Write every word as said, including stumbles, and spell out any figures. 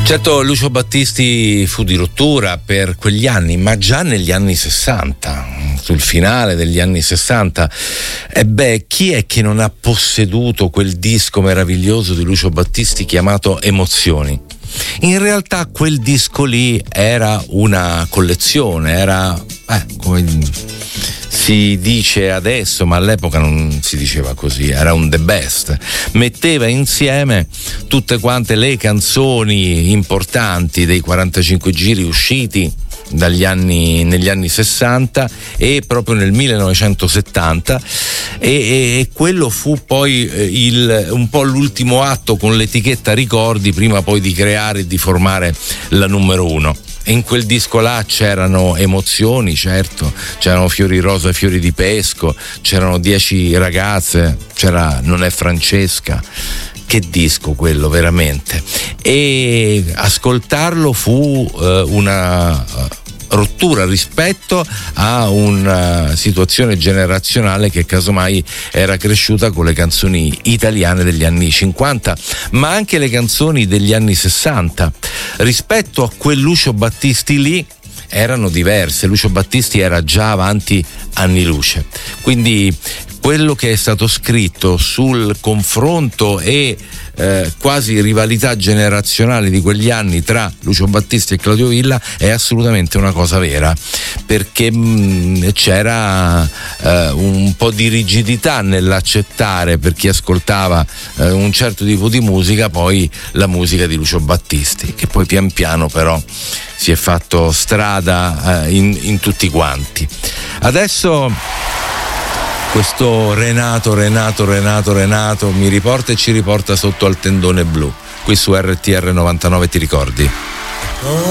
Certo, Lucio Battisti fu di rottura per quegli anni, ma già negli anni sessanta, sul finale degli anni sessanta. E beh, chi è che non ha posseduto quel disco meraviglioso di Lucio Battisti chiamato Emozioni? In realtà quel disco lì era una collezione, era eh, come si dice adesso, ma all'epoca non si diceva così, era un the best. Metteva insieme tutte quante le canzoni importanti dei quarantacinque giri usciti dagli anni, negli anni sessanta e proprio nel millenovecentosettanta, e, e, e quello fu poi il, un po' l'ultimo atto con l'etichetta Ricordi prima poi di creare e di formare la numero uno. E in quel disco là c'erano emozioni, certo, c'erano Fiori rosa e fiori di pesco, c'erano dieci ragazze, c'era Non è Francesca. Che disco quello, veramente. E ascoltarlo fu eh, una rottura rispetto a una situazione generazionale che casomai era cresciuta con le canzoni italiane degli anni cinquanta, ma anche le canzoni degli anni sessanta. Rispetto a quel Lucio Battisti lì erano diverse. Lucio Battisti era già avanti anni luce, quindi quello che è stato scritto sul confronto e eh, quasi rivalità generazionale di quegli anni tra Lucio Battisti e Claudio Villa è assolutamente una cosa vera, perché mh, c'era eh, un po' di rigidità nell'accettare, per chi ascoltava eh, un certo tipo di musica, poi la musica di Lucio Battisti, che poi pian piano però si è fatto strada eh, in, in tutti quanti. Adesso questo Renato, Renato, Renato, Renato mi riporta e ci riporta sotto al tendone blu, qui su R T R novantanove, ti ricordi?